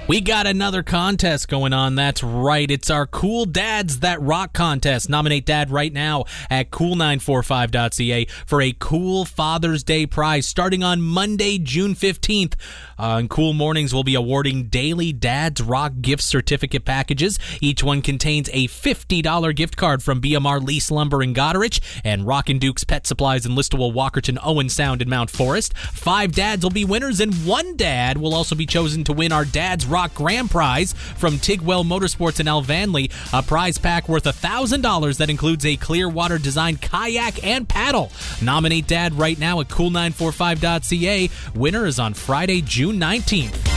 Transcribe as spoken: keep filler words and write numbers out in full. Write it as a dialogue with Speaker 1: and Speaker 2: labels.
Speaker 1: We got another contest going on. That's right. It's our Cool Dads That Rock contest. Nominate dad right now at cool nine four five dot c a for a cool Father's Day prize starting on Monday, June fifteenth. Uh, in Cool Mornings, we'll be awarding daily Dads Rock gift certificate packages. Each one contains a fifty dollars gift card from B M R Lease Lumber in Goderich and Rockin' Duke's Pet Supplies in Listowel, Walkerton, Owen Sound, and Mount Forest. Five dads will be winners, and one dad will also be chosen to win our Dad's Rock Grand Prize from Tigwell Motorsports in Alvanley, a prize pack worth one thousand dollars that includes a Clearwater designed kayak and paddle. Nominate dad right now at cool nine four five dot c a. Winner is on Friday, June nineteenth.